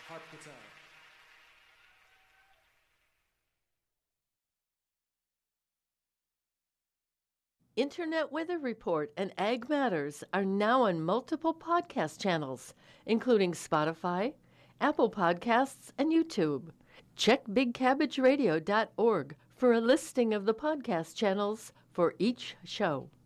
Harp guitar. Internet Weather Report and Ag Matters are now on multiple podcast channels, including Spotify, Apple Podcasts, and YouTube. Check BigCabbageRadio.org for a listing of the podcast channels for each show.